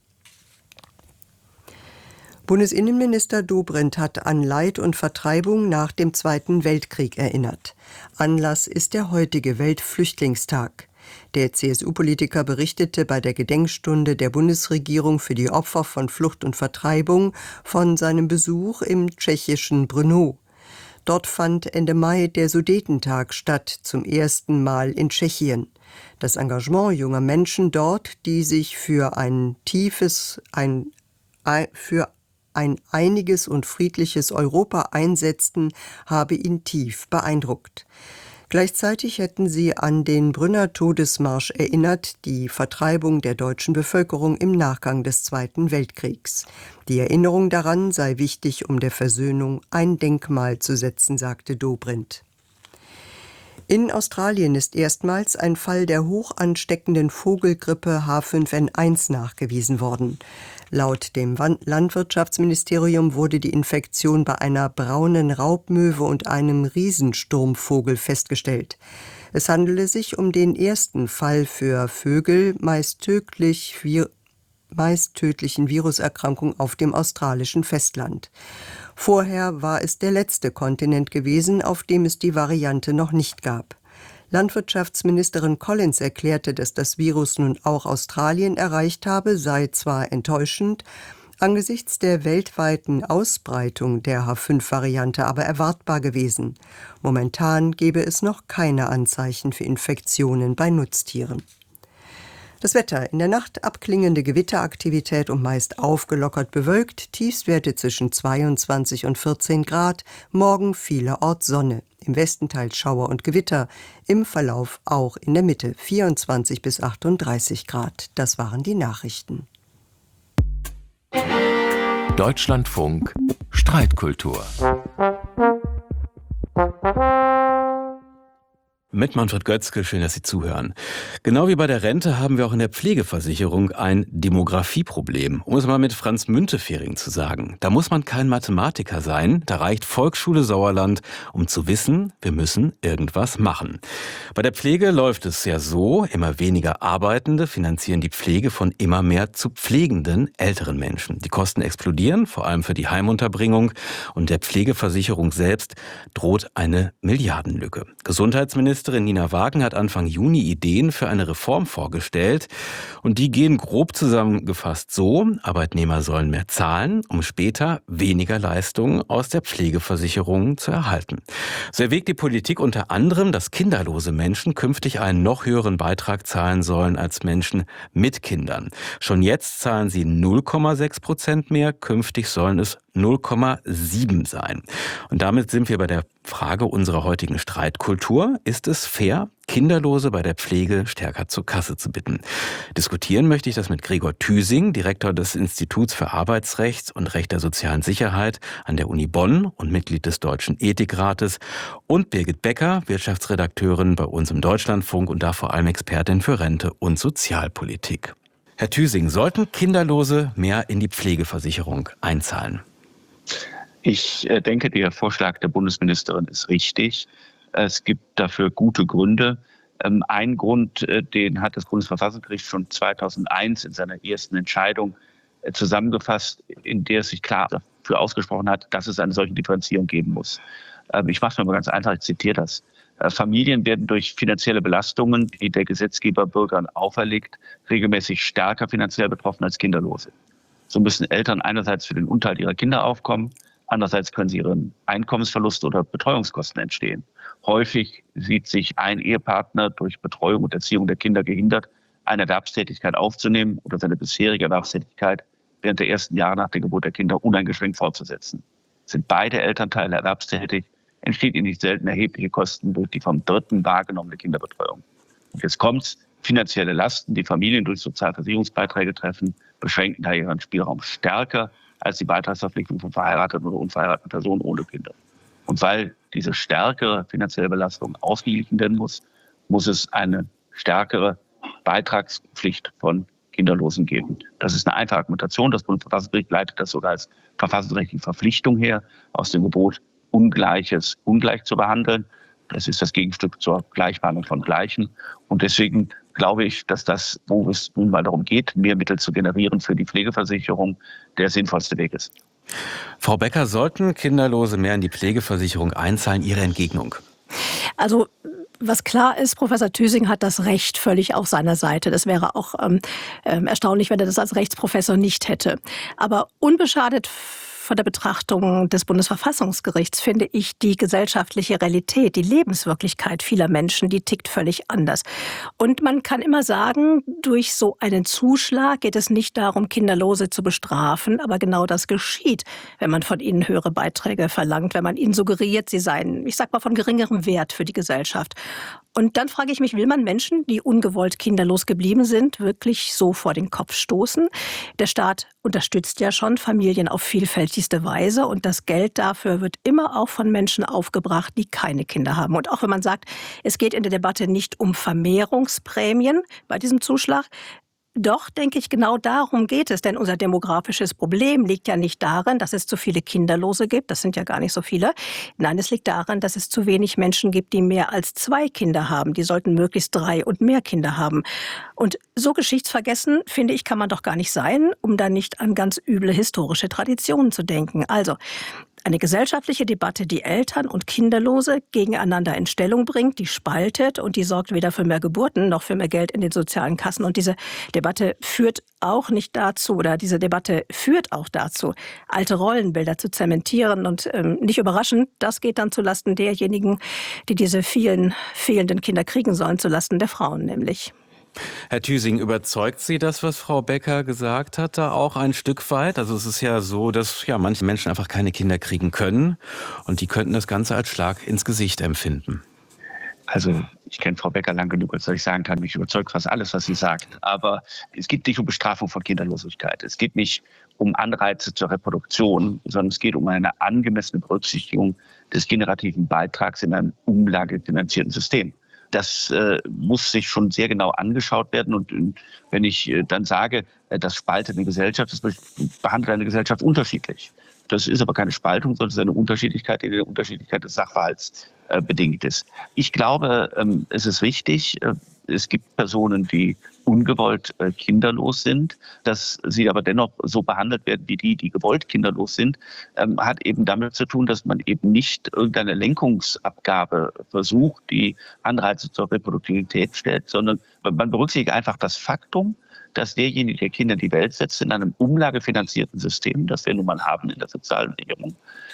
Bundesinnenminister Dobrindt hat an Leid und Vertreibung nach dem Zweiten Weltkrieg erinnert. Anlass ist der heutige Weltflüchtlingstag. Der C S U-Politiker berichtete bei der Gedenkstunde der Bundesregierung für die Opfer von Flucht und Vertreibung von seinem Besuch im tschechischen Brno. Dort fand Ende Mai der Sudetentag statt, zum ersten Mal in Tschechien. Das Engagement junger Menschen dort, die sich für ein tiefes, ein, für ein einiges und friedliches Europa einsetzten, habe ihn tief beeindruckt. Gleichzeitig hätten sie an den Brünner Todesmarsch erinnert, die Vertreibung der deutschen Bevölkerung im Nachgang des Zweiten Weltkriegs. Die Erinnerung daran sei wichtig, um der Versöhnung ein Denkmal zu setzen, sagte Dobrindt. In Australien ist erstmals ein Fall der hoch ansteckenden Vogelgrippe H fünf N eins nachgewiesen worden. Laut dem Landwirtschaftsministerium wurde die Infektion bei einer braunen Raubmöwe und einem Riesensturmvogel festgestellt. Es handele sich um den ersten Fall für Vögel meist tödlich, meist tödlichen Viruserkrankung auf dem australischen Festland. Vorher war es der letzte Kontinent gewesen, auf dem es die Variante noch nicht gab. Landwirtschaftsministerin Collins erklärte, dass das Virus nun auch Australien erreicht habe, sei zwar enttäuschend, angesichts der weltweiten Ausbreitung der H fünf Variante aber erwartbar gewesen. Momentan gebe es noch keine Anzeichen für Infektionen bei Nutztieren. Das Wetter: In der Nacht abklingende Gewitteraktivität und meist aufgelockert bewölkt, Tiefstwerte zwischen zweiundzwanzig und vierzehn Grad, morgen vielerorts Sonne, im Westen teils Schauer und Gewitter, im Verlauf auch in der Mitte vierundzwanzig bis achtunddreißig Grad. Das waren die Nachrichten. Deutschlandfunk Streitkultur. Mit Manfred Götzke, schön, dass Sie zuhören. Genau wie bei der Rente haben wir auch in der Pflegeversicherung ein Demografieproblem. Um es mal mit Franz Müntefering zu sagen. Da muss man kein Mathematiker sein, da reicht Volksschule Sauerland, um zu wissen, wir müssen irgendwas machen. Bei der Pflege läuft es ja so, immer weniger Arbeitende finanzieren die Pflege von immer mehr zu pflegenden älteren Menschen. Die Kosten explodieren, vor allem für die Heimunterbringung, und der Pflegeversicherung selbst droht eine Milliardenlücke. Gesundheitsminister Ministerin Nina Wagen hat Anfang Juni Ideen für eine Reform vorgestellt. Und die gehen grob zusammengefasst so: Arbeitnehmer sollen mehr zahlen, um später weniger Leistungen aus der Pflegeversicherung zu erhalten. So erwägt die Politik unter anderem, dass kinderlose Menschen künftig einen noch höheren Beitrag zahlen sollen als Menschen mit Kindern. Schon jetzt zahlen sie null Komma sechs Prozent mehr, künftig sollen es null Komma sieben sein. Und damit sind wir bei der Frage unserer heutigen Streitkultur: Ist es fair, Kinderlose bei der Pflege stärker zur Kasse zu bitten? Diskutieren möchte ich das mit Gregor Thüsing, Direktor des Instituts für Arbeitsrecht und Recht der sozialen Sicherheit an der Uni Bonn und Mitglied des Deutschen Ethikrates, und Birgit Becker, Wirtschaftsredakteurin bei uns im Deutschlandfunk und da vor allem Expertin für Rente und Sozialpolitik. Herr Thüsing, sollten Kinderlose mehr in die Pflegeversicherung einzahlen? Ich denke, der Vorschlag der Bundesministerin ist richtig. Es gibt dafür gute Gründe. Ein Grund, den hat das Bundesverfassungsgericht schon zweitausendeins in seiner ersten Entscheidung zusammengefasst, in der es sich klar dafür ausgesprochen hat, dass es eine solche Differenzierung geben muss. Ich mache es mir mal ganz einfach, ich zitiere das. Familien werden durch finanzielle Belastungen, die der Gesetzgeber Bürgern auferlegt, regelmäßig stärker finanziell betroffen als Kinderlose. So müssen Eltern einerseits für den Unterhalt ihrer Kinder aufkommen, andererseits können sie ihren Einkommensverlust oder Betreuungskosten entstehen. Häufig sieht sich ein Ehepartner durch Betreuung und Erziehung der Kinder gehindert, eine Erwerbstätigkeit aufzunehmen oder seine bisherige Erwerbstätigkeit während der ersten Jahre nach der Geburt der Kinder uneingeschränkt fortzusetzen. Sind beide Elternteile erwerbstätig, entsteht ihnen nicht selten erhebliche Kosten durch die vom Dritten wahrgenommene Kinderbetreuung. Und jetzt kommt's: Finanzielle Lasten, die Familien durch Sozialversicherungsbeiträge treffen, beschränken da ihren Spielraum stärker als die Beitragsverpflichtung von verheirateten oder unverheirateten Personen ohne Kinder. Und weil diese stärkere finanzielle Belastung ausgeglichen werden muss, muss es eine stärkere Beitragspflicht von Kinderlosen geben. Das ist eine einfache Argumentation. Das Bundesverfassungsgericht leitet das sogar als verfassungsrechtliche Verpflichtung her, aus dem Gebot, Ungleiches ungleich zu behandeln. Das ist das Gegenstück zur Gleichbehandlung von Gleichen. Und deswegen glaube ich, dass das, wo es nun mal darum geht, mehr Mittel zu generieren für die Pflegeversicherung, der sinnvollste Weg ist. Frau Becker, sollten Kinderlose mehr in die Pflegeversicherung einzahlen? Ihre Entgegnung? Also was klar ist, Professor Thüsing hat das Recht völlig auf seiner Seite. Das wäre auch ähm, erstaunlich, wenn er das als Rechtsprofessor nicht hätte. Aber unbeschadet von der Betrachtung des Bundesverfassungsgerichts finde ich die gesellschaftliche Realität, die Lebenswirklichkeit vieler Menschen, die tickt völlig anders. Und man kann immer sagen, durch so einen Zuschlag geht es nicht darum, Kinderlose zu bestrafen, aber genau das geschieht, wenn man von ihnen höhere Beiträge verlangt, wenn man ihnen suggeriert, sie seien, ich sag mal, von geringerem Wert für die Gesellschaft. Und dann frage ich mich, will man Menschen, die ungewollt kinderlos geblieben sind, wirklich so vor den Kopf stoßen? Der Staat unterstützt ja schon Familien auf vielfältige wichtigste Weise. Und das Geld dafür wird immer auch von Menschen aufgebracht, die keine Kinder haben. Und auch wenn man sagt, es geht in der Debatte nicht um Vermehrungsprämien bei diesem Zuschlag, doch, denke ich, genau darum geht es. Denn unser demografisches Problem liegt ja nicht darin, dass es zu viele Kinderlose gibt. Das sind ja gar nicht so viele. Nein, es liegt darin, dass es zu wenig Menschen gibt, die mehr als zwei Kinder haben. Die sollten möglichst drei und mehr Kinder haben. Und so geschichtsvergessen, finde ich, kann man doch gar nicht sein, um da nicht an ganz üble historische Traditionen zu denken. Also eine gesellschaftliche Debatte, die Eltern und Kinderlose gegeneinander in Stellung bringt, die spaltet und die sorgt weder für mehr Geburten noch für mehr Geld in den sozialen Kassen. Und diese Debatte führt auch nicht dazu, oder diese Debatte führt auch dazu, alte Rollenbilder zu zementieren. Und ähm, nicht überraschend, das geht dann zulasten derjenigen, die diese vielen fehlenden Kinder kriegen sollen, zulasten der Frauen nämlich. Herr Thüsing, überzeugt Sie das, was Frau Becker gesagt hat, da auch ein Stück weit? Also es ist ja so, dass ja manche Menschen einfach keine Kinder kriegen können und die könnten das Ganze als Schlag ins Gesicht empfinden. Also ich kenne Frau Becker lang genug, als dass ich sagen kann, mich überzeugt fast alles, was sie sagt. Aber es geht nicht um Bestrafung von Kinderlosigkeit. Es geht nicht um Anreize zur Reproduktion, sondern es geht um eine angemessene Berücksichtigung des generativen Beitrags in einem umlagefinanzierten System. Das äh, muss sich schon sehr genau angeschaut werden. Und äh, wenn ich äh, dann sage, äh, das spaltet eine Gesellschaft, das behandelt eine Gesellschaft unterschiedlich. Das ist aber keine Spaltung, sondern es ist eine Unterschiedlichkeit, die der Unterschiedlichkeit des Sachverhalts äh, bedingt ist. Ich glaube, ähm, es ist wichtig, äh, es gibt Personen, die ungewollt äh, kinderlos sind, dass sie aber dennoch so behandelt werden wie die, die gewollt kinderlos sind, ähm, hat eben damit zu tun, dass man eben nicht irgendeine Lenkungsabgabe versucht, die Anreize zur Reproduktivität stellt, sondern man berücksichtigt einfach das Faktum, dass derjenige, der Kinder in die Welt setzt, in einem umlagefinanzierten System, das wir nun mal haben in der sozialen Sicherung,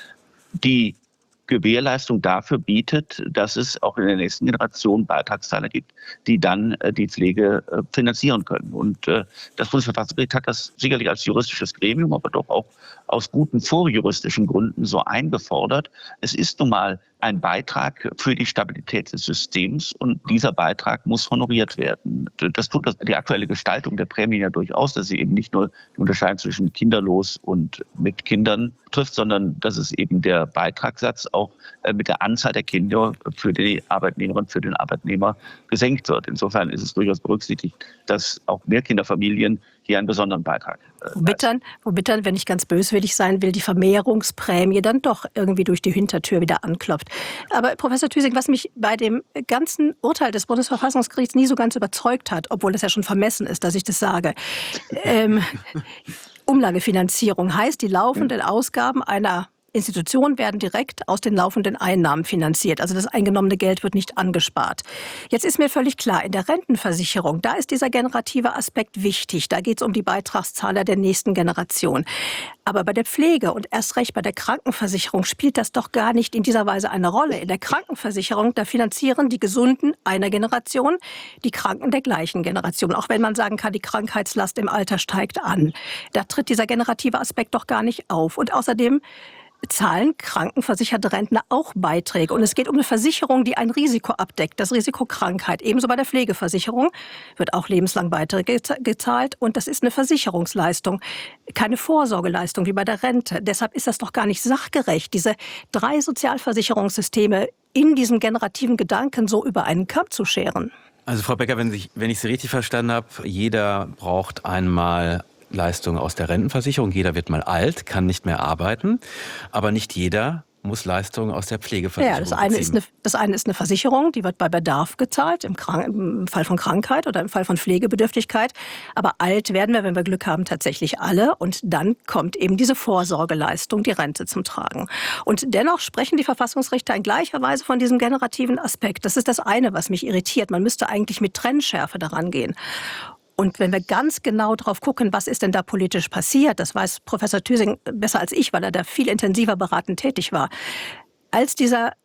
die Gewährleistung dafür bietet, dass es auch in der nächsten Generation Beitragszahler gibt, die dann äh, die Pflege äh, finanzieren können. Und äh, das Bundesverfassungsgericht hat das sicherlich als juristisches Gremium, aber doch auch aus guten vorjuristischen Gründen so eingefordert. Es ist nun mal ein Beitrag für die Stabilität des Systems und dieser Beitrag muss honoriert werden. Das tut das, die aktuelle Gestaltung der Prämien ja durchaus, dass sie eben nicht nur die Unterscheidung zwischen kinderlos und mit Kindern trifft, sondern dass es eben der Beitragssatz auch mit der Anzahl der Kinder für die Arbeitnehmerin, für den Arbeitnehmer gesenkt wird. Insofern ist es durchaus berücksichtigt, dass auch Mehrkinderfamilien hier einen besonderen Beitrag äh, womit dann, womit dann, wenn ich ganz böswillig sein will, die Vermehrungsprämie dann doch irgendwie durch die Hintertür wieder anklopft. Aber Professor Thüsing, was mich bei dem ganzen Urteil des Bundesverfassungsgerichts nie so ganz überzeugt hat, obwohl es ja schon vermessen ist, dass ich das sage, ähm, Umlagefinanzierung heißt, die laufenden Ausgaben einer Institutionen werden direkt aus den laufenden Einnahmen finanziert. Also das eingenommene Geld wird nicht angespart. Jetzt ist mir völlig klar, in der Rentenversicherung, da ist dieser generative Aspekt wichtig. Da geht es um die Beitragszahler der nächsten Generation. Aber bei der Pflege und erst recht bei der Krankenversicherung spielt das doch gar nicht in dieser Weise eine Rolle. In der Krankenversicherung, da finanzieren die Gesunden einer Generation die Kranken der gleichen Generation. Auch wenn man sagen kann, die Krankheitslast im Alter steigt an. Da tritt dieser generative Aspekt doch gar nicht auf. Und außerdem zahlen krankenversicherte Rentner auch Beiträge. Und es geht um eine Versicherung, die ein Risiko abdeckt, das Risiko Krankheit. Ebenso bei der Pflegeversicherung wird auch lebenslang Beiträge gezahlt. Und das ist eine Versicherungsleistung, keine Vorsorgeleistung wie bei der Rente. Deshalb ist das doch gar nicht sachgerecht, diese drei Sozialversicherungssysteme in diesem generativen Gedanken so über einen Kamm zu scheren. Also Frau Becker, wenn ich, wenn ich Sie richtig verstanden habe, jeder braucht einmal Leistungen aus der Rentenversicherung. Jeder wird mal alt, kann nicht mehr arbeiten, aber nicht jeder muss Leistungen aus der Pflegeversicherung Ja, das eine, ist eine, das eine ist eine Versicherung, die wird bei Bedarf gezahlt, im, Krank-, im Fall von Krankheit oder im Fall von Pflegebedürftigkeit. Aber alt werden wir, wenn wir Glück haben, tatsächlich alle. Und dann kommt eben diese Vorsorgeleistung, die Rente zum Tragen. Und dennoch sprechen die Verfassungsrichter in gleicher Weise von diesem generativen Aspekt. Das ist das eine, was mich irritiert. Man müsste eigentlich mit Trennschärfe daran gehen. Und wenn wir ganz genau drauf gucken, was ist denn da politisch passiert, das weiß Professor Thüsing besser als ich, weil er da viel intensiver beratend tätig war. Als dieser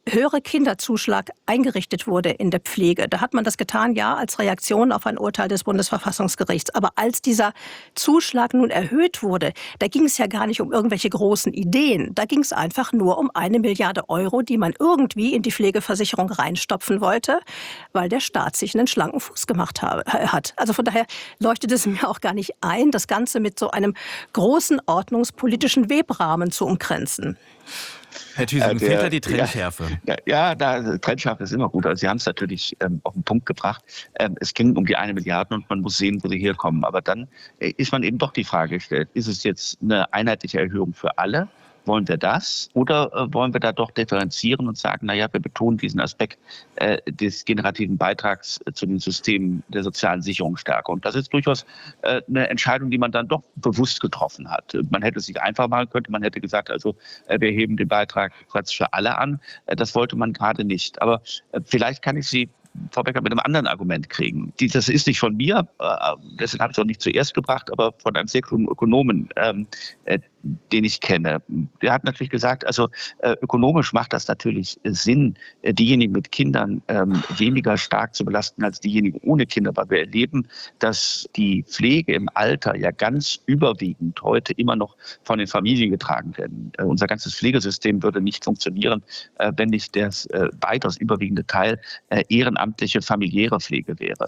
höhere Kinderzuschlag eingerichtet wurde in der Pflege. Da hat man das getan, ja, als Reaktion auf ein Urteil des Bundesverfassungsgerichts. Aber als dieser Zuschlag nun erhöht wurde, da ging es ja gar nicht um irgendwelche großen Ideen. Da ging es einfach nur um eine Milliarde Euro, die man irgendwie in die Pflegeversicherung reinstopfen wollte, weil der Staat sich einen schlanken Fuß gemacht habe, hat. Also von daher leuchtet es mir auch gar nicht ein, das Ganze mit so einem großen ordnungspolitischen Webrahmen zu umkränzen. Herr Thüsing, fehlt da die Trennschärfe? Ja, ja, da, Trennschärfe ist immer gut. Also Sie haben es natürlich ähm, auf den Punkt gebracht. Ähm, es ging um die eine Milliarde und man muss sehen, wo sie herkommen. Aber dann äh, ist man eben doch die Frage gestellt, ist es jetzt eine einheitliche Erhöhung für alle? Wollen wir das? Oder äh, wollen wir da doch differenzieren und sagen, naja, wir betonen diesen Aspekt äh, des generativen Beitrags äh, zu den Systemen der sozialen Sicherung stärker? Und das ist durchaus äh, eine Entscheidung, die man dann doch bewusst getroffen hat. Man hätte es sich einfach machen können. Man hätte gesagt, also äh, wir heben den Beitrag praktisch für alle an. Äh, das wollte man gerade nicht. Aber äh, vielleicht kann ich Sie, Frau Becker, mit einem anderen Argument kriegen. Die, das ist nicht von mir, äh, deshalb habe ich es auch nicht zuerst gebracht, aber von einem sehr klugen Ökonomen, ähm, äh, den ich kenne. Der hat natürlich gesagt, also äh, ökonomisch macht das natürlich Sinn, äh, diejenigen mit Kindern ähm, weniger stark zu belasten als diejenigen ohne Kinder, weil wir erleben, dass die Pflege im Alter ja ganz überwiegend heute immer noch von den Familien getragen werden. Äh, unser ganzes Pflegesystem würde nicht funktionieren, äh, wenn nicht das äh, weitaus überwiegende Teil äh, ehrenamtliche familiäre Pflege wäre.